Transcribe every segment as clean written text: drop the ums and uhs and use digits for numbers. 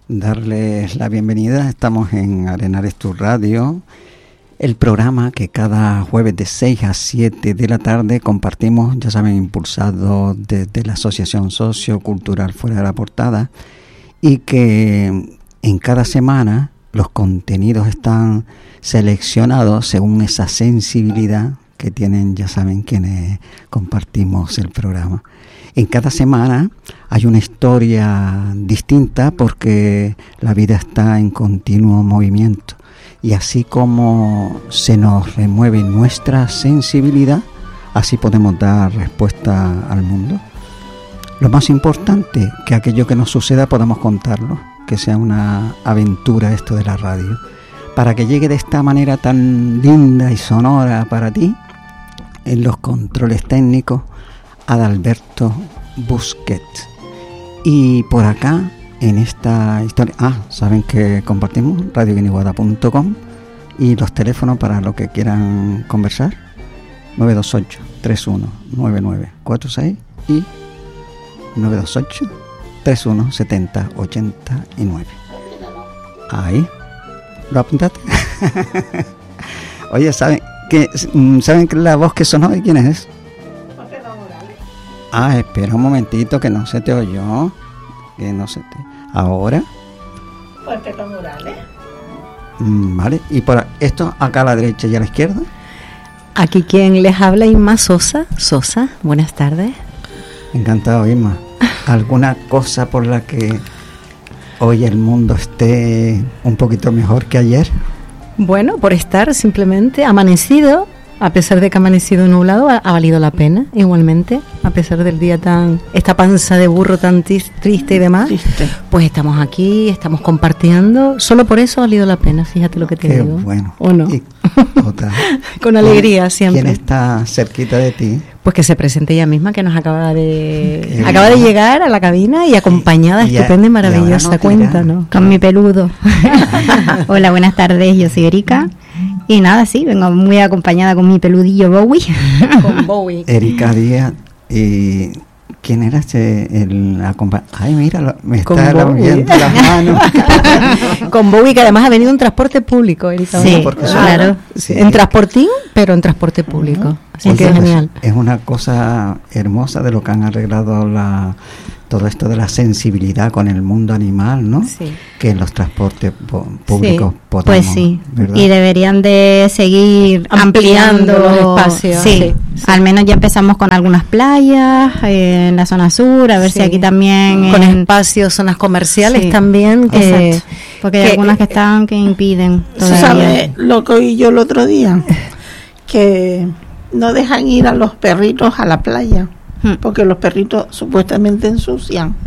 darles la bienvenida. Estamos en Arenales Tu Radio, el programa que cada jueves de 6 a 7 de la tarde compartimos, ya saben, impulsado desde la Asociación Sociocultural Fuera de la Portada, y que en cada semana los contenidos están seleccionados según esa sensibilidad que tienen, ya saben, quienes compartimos el programa. En cada semana hay una historia distinta porque la vida está en continuo movimiento, y así como se nos remueve nuestra sensibilidad, así podemos dar respuesta al mundo. Lo más importante, que aquello que nos suceda podamos contarlo, que sea una aventura esto de la radio, para que llegue de esta manera tan linda y sonora para ti. En los controles técnicos, Adalberto Busquets. Y por acá, en esta historia, saben que compartimos radioguiniguada.com, y los teléfonos para lo que quieran conversar, 928-319946 y 928-317089. Ahí, ¿lo apuntaste? Oye, ¿saben que la voz que sonó de quién es? Espera un momentito, que no se te oyó. ¿Ahora? Perpetua Morales. Vale, y por esto acá a la derecha y a la izquierda. Aquí quien les habla, Inma Sosa. Sosa, buenas tardes. Encantado, Inma. ¿Alguna cosa por la que hoy el mundo esté un poquito mejor que ayer? Bueno, por estar simplemente amanecido, a pesar de que ha amanecido nublado, ha valido la pena igualmente, a pesar del día esta panza de burro tan triste y demás. Triste. Pues estamos aquí, estamos compartiendo, solo por eso ha valido la pena, fíjate lo que te digo. Qué bueno. ¿O no? Con alegría siempre. ¿Quién está cerquita de ti? Pues que se presente ella misma, que nos acaba de llegar a la cabina y acompañada, estupenda y maravillosa. Cuéntanos. Con mi peludo. Hola, buenas tardes, yo soy Erika. Y nada, sí, vengo muy acompañada con mi peludillo Bowie. Con Bowie. Erika Díaz. ¿Y quién era el acompañante? Ay, mira, me está viendo las manos. Con Bowie, que además ha venido en transporte público, Erika. Sí, claro. Sí. En transportín, pero en transporte público. Así que es genial. Es una cosa hermosa de lo que han arreglado todo esto de la sensibilidad con el mundo animal, ¿no? Sí. Que en los transportes públicos podamos, pues sí, ¿verdad? Y deberían de seguir ampliando los espacios. Sí. Al menos ya empezamos con algunas playas en la zona sur, a ver si aquí también con espacios, zonas comerciales también. Exacto. Porque hay algunas que impiden todavía. ¿Sabes lo que oí yo el otro día? Que no dejan ir a los perritos a la playa, porque los perritos supuestamente ensucian.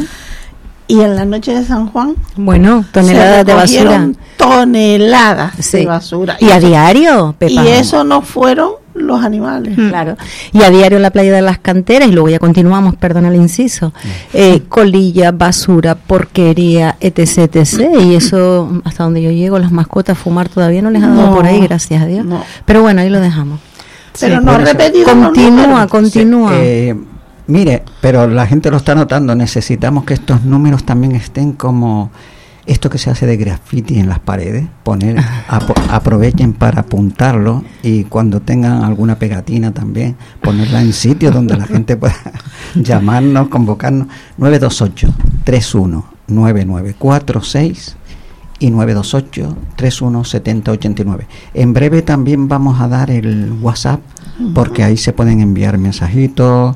Y en la noche de San Juan, toneladas de basura. Toneladas de basura. ¿Y a diario, Pepa? Y eso no fueron los animales. Claro. Y a diario en la playa de las Canteras, y luego ya continuamos, perdona el inciso, colilla, basura, porquería, etc, etc. Y eso, hasta donde yo llego, las mascotas fumar todavía no les ha dado por ahí, gracias a Dios. No. Pero bueno, ahí lo dejamos. Pero no ha repetido. Continúa. Mire, pero la gente lo está notando. Necesitamos que estos números también estén como esto que se hace de graffiti en las paredes. Aprovechen para apuntarlo, y cuando tengan alguna pegatina también ponerla en sitios donde la gente pueda llamarnos, convocarnos. 928-319946 y 928-317089. En breve también vamos a dar el WhatsApp, porque ahí se pueden enviar mensajitos,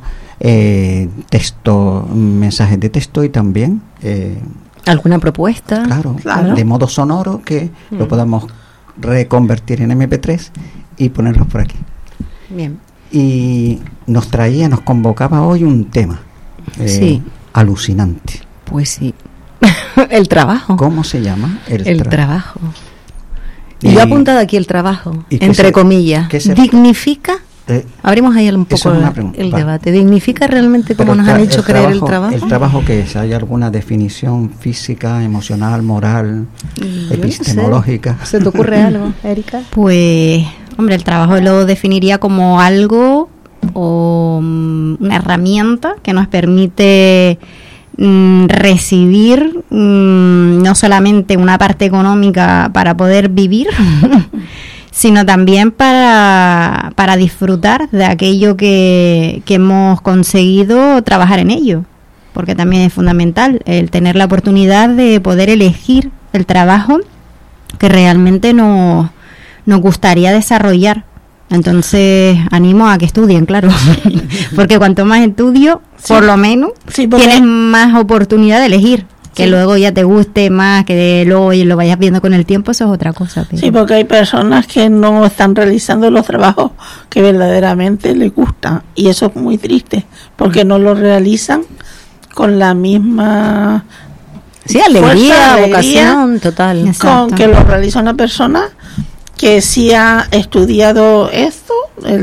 mensajes de texto, y también alguna propuesta, claro, de modo sonoro, que lo podamos reconvertir en MP3 y ponerlos por aquí. Bien. Y nos convocaba hoy un tema alucinante. Pues sí. El trabajo. ¿Cómo se llama? El trabajo. Y yo he apuntado aquí el trabajo, entre comillas. ¿Dignifica? Abrimos ahí un poco el debate. ¿Dignifica realmente como nos han hecho creer el trabajo? ¿El trabajo qué es? ¿Hay alguna definición física, emocional, moral, epistemológica? ¿Se te ocurre algo, Erika? Pues, hombre, el trabajo lo definiría como algo o una herramienta que nos permite recibir no solamente una parte económica para poder vivir, sino también para disfrutar de aquello que hemos conseguido trabajar en ello, porque también es fundamental el tener la oportunidad de poder elegir el trabajo que realmente nos gustaría desarrollar. Entonces animo a que estudien, claro, porque cuanto más estudio, por lo menos tienes más oportunidad de elegir. Que luego ya te guste más, que luego lo vayas viendo con el tiempo, eso es otra cosa. Pero... Sí, porque hay personas que no están realizando los trabajos que verdaderamente les gustan, y eso es muy triste, porque no lo realizan con la misma alegría, vocación total. Con que lo realiza una persona que sí ha estudiado esto,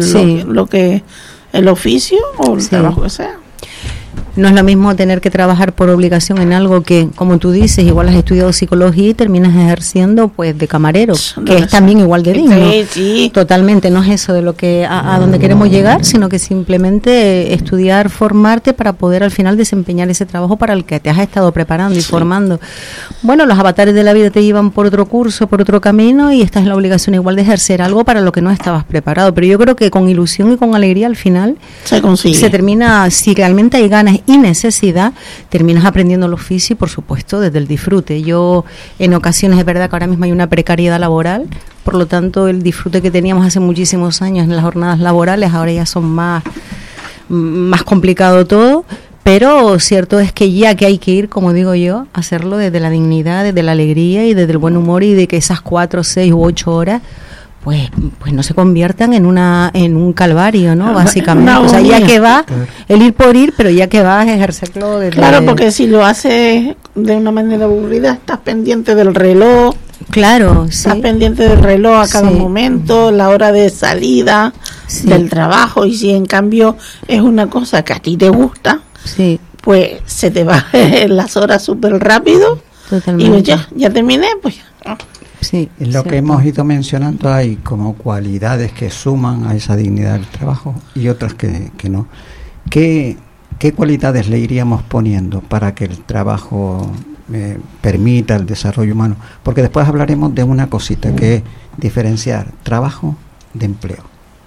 el oficio o el trabajo que sea. No es lo mismo tener que trabajar por obligación en algo que, como tú dices, igual has estudiado psicología y terminas ejerciendo pues de camarero, que es también igual de digno. Sí. Totalmente, no es eso de lo que a donde queremos llegar, sino que simplemente estudiar, formarte para poder al final desempeñar ese trabajo para el que te has estado preparando y formando. Bueno, los avatares de la vida te llevan por otro curso, por otro camino, y estás en la obligación igual de ejercer algo para lo que no estabas preparado. Pero yo creo que con ilusión y con alegría al final se consigue. Se termina, si realmente hay ganas y necesidad, terminas aprendiendo el oficio y por supuesto desde el disfrute. Yo en ocasiones es verdad que ahora mismo hay una precariedad laboral, por lo tanto el disfrute que teníamos hace muchísimos años en las jornadas laborales ahora ya son más complicado todo, pero cierto es que ya que hay que ir, como digo yo, hacerlo desde la dignidad, desde la alegría y desde el buen humor, y de que esas 4, 6 u 8 horas pues no se conviertan en un calvario, ¿no? Básicamente, o sea, ya que va el ir por ir, pero ya que vas a ejercerlo desde... Claro, porque si lo haces de una manera aburrida, estás pendiente del reloj. Claro, estás pendiente del reloj a cada momento, la hora de salida del trabajo, y si en cambio es una cosa que a ti te gusta, pues se te va las horas súper rápido. Totalmente. Y ya terminé, pues ya. Sí, en lo que hemos ido mencionando hay como cualidades que suman a esa dignidad del trabajo y otras que no. ¿Qué cualidades le iríamos poniendo para que el trabajo permita el desarrollo humano? Porque después hablaremos de una cosita que es diferenciar trabajo de empleo.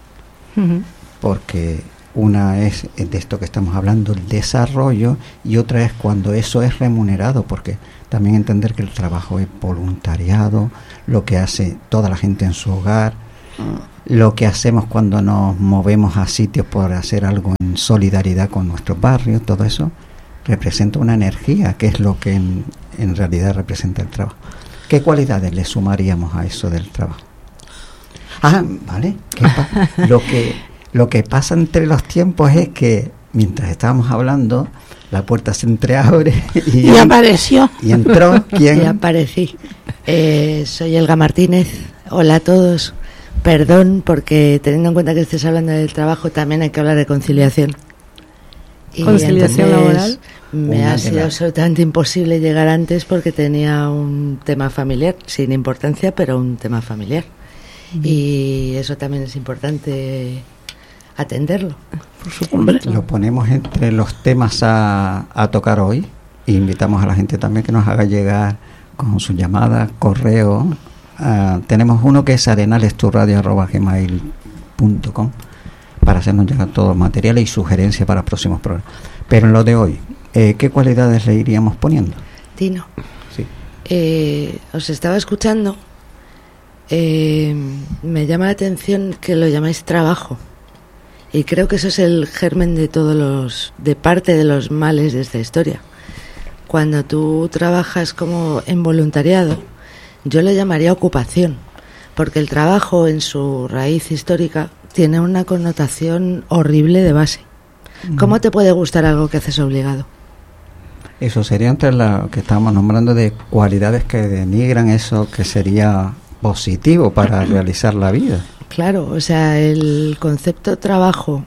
Porque una es de esto que estamos hablando, el desarrollo, y otra es cuando eso es remunerado, porque también entender que el trabajo es voluntariado, lo que hace toda la gente en su hogar, lo que hacemos cuando nos movemos a sitios por hacer algo en solidaridad con nuestros barrios, todo eso representa una energía, que es lo que en realidad representa el trabajo. ¿Qué cualidades le sumaríamos a eso del trabajo? Vale. Lo que pasa entre los tiempos es que mientras estábamos hablando, la puerta se entreabre y apareció. Y entró. ¿Quién? Y aparecí. Soy Elga Martínez. Hola a todos. Perdón, porque teniendo en cuenta que estés hablando del trabajo, también hay que hablar de conciliación. ¿Conciliación laboral? Me ha sido absolutamente imposible llegar antes porque tenía un tema familiar, sin importancia, pero un tema familiar. Y eso también es importante atenderlo. Lo ponemos entre los temas a tocar hoy, e invitamos a la gente también que nos haga llegar con su llamada, correo. Tenemos uno que es arenalesturradio@gmail.com para hacernos llegar todos los materiales y sugerencias para próximos programas. Pero en lo de hoy, ¿qué cualidades le iríamos poniendo? Tino, sí. Os estaba escuchando. Me llama la atención que lo llamáis trabajo, y creo que eso es el germen de de parte de los males de esta historia. Cuando tú trabajas como en voluntariado, yo le llamaría ocupación, porque el trabajo en su raíz histórica tiene una connotación horrible de base. ¿Cómo te puede gustar algo que haces obligado? Eso sería entre lo que estábamos nombrando de cualidades que denigran eso que sería positivo para realizar la vida. Claro, o sea, el concepto trabajo,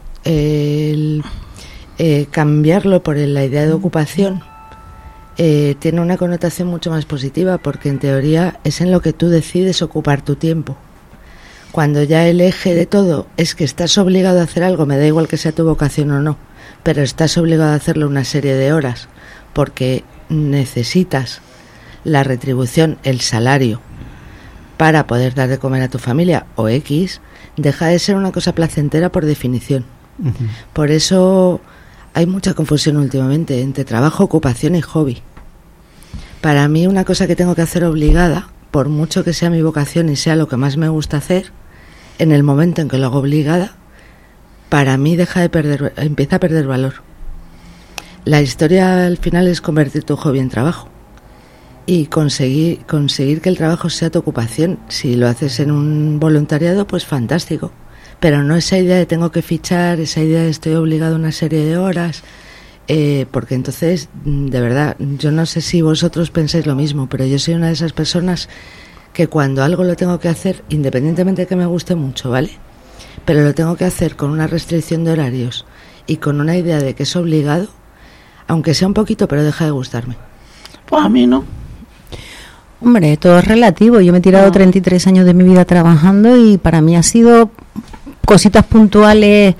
cambiarlo por la idea de ocupación, tiene una connotación mucho más positiva, porque en teoría es en lo que tú decides ocupar tu tiempo. Cuando ya el eje de todo es que estás obligado a hacer algo, me da igual que sea tu vocación o no, pero estás obligado a hacerlo una serie de horas, porque necesitas la retribución, el salario, para poder dar de comer a tu familia o X, deja de ser una cosa placentera por definición. Uh-huh. Por eso hay mucha confusión últimamente entre trabajo, ocupación y hobby. Para mí una cosa que tengo que hacer obligada, por mucho que sea mi vocación y sea lo que más me gusta hacer, en el momento en que lo hago obligada, para mí empieza a perder valor. La historia al final es convertir tu hobby en trabajo y conseguir que el trabajo sea tu ocupación. Si lo haces en un voluntariado, pues fantástico, pero no esa idea de tengo que fichar, esa idea de estoy obligado a una serie de horas, porque entonces, de verdad, yo no sé si vosotros pensáis lo mismo, pero yo soy una de esas personas que cuando algo lo tengo que hacer, independientemente de que me guste mucho, ¿vale?, pero lo tengo que hacer con una restricción de horarios y con una idea de que es obligado, aunque sea un poquito, pero deja de gustarme. Pues a mí no. Hombre, todo es relativo. Yo me he tirado 33 años de mi vida trabajando y para mí ha sido cositas puntuales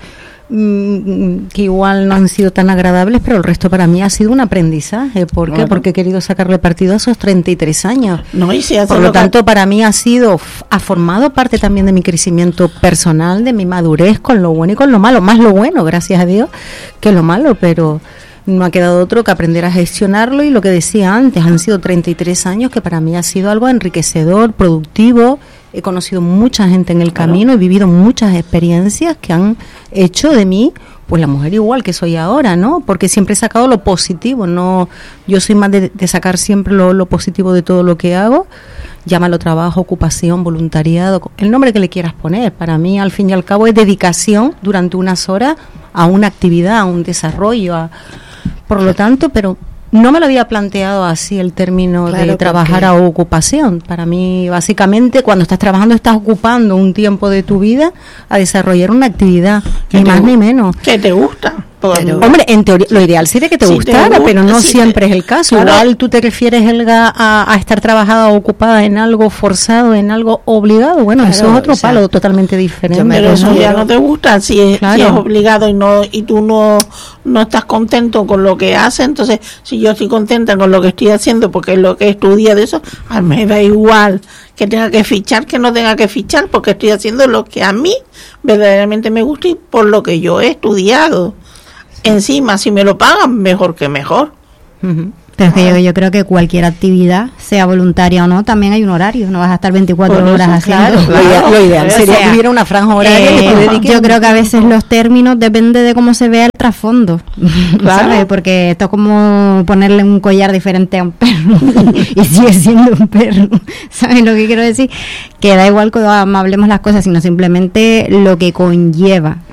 que igual no han sido tan agradables, pero el resto para mí ha sido un aprendizaje. ¿Por qué? Porque he querido sacarle partido a esos 33 años. No, y si por lo tanto, para mí ha formado parte también de mi crecimiento personal, de mi madurez, con lo bueno y con lo malo. Más lo bueno, gracias a Dios, que lo malo, pero no ha quedado otro que aprender a gestionarlo. Y lo que decía antes, han sido 33 años que para mí ha sido algo enriquecedor, productivo. He conocido mucha gente en el camino, he vivido muchas experiencias que han hecho de mí pues la mujer igual que soy ahora, ¿no? Porque siempre he sacado lo positivo, no, yo soy más de sacar siempre lo positivo de todo lo que hago. Llámalo trabajo, ocupación, voluntariado, el nombre que le quieras poner. Para mí, al fin y al cabo, es dedicación durante unas horas a una actividad, a un desarrollo, por lo tanto, pero no me lo había planteado así el término de trabajar a ocupación. Para mí, básicamente, cuando estás trabajando, estás ocupando un tiempo de tu vida a desarrollar una actividad, ni más ni menos. Que te gusta. Pero, hombre, en teoría, lo ideal sería que te gustara, pero no siempre es el caso. Claro. Igual tú te refieres, Helga, a estar trabajada o ocupada en algo forzado, en algo obligado. Bueno, claro, eso es otro palo totalmente diferente. Pero eso ya no te gusta si es obligado y tú no estás contento con lo que haces. Entonces, si yo estoy contenta con lo que estoy haciendo porque es lo que estudié de eso, a mí me da igual que tenga que fichar, que no tenga que fichar, porque estoy haciendo lo que a mí verdaderamente me gusta y por lo que yo he estudiado. Encima, si me lo pagan, mejor que mejor. Uh-huh. Pero es que yo creo que cualquier actividad, sea voluntaria o no, también hay un horario. No vas a estar 24 horas haciendo. Claro. Lo ideal sería que hubiera una franja horaria. Yo creo que a veces los términos depende de cómo se vea el trasfondo. Claro. ¿Sabes? Porque esto es como ponerle un collar diferente a un perro y sigue siendo un perro. ¿Sabes lo que quiero decir? Que da igual que hablemos las cosas, sino simplemente lo que conlleva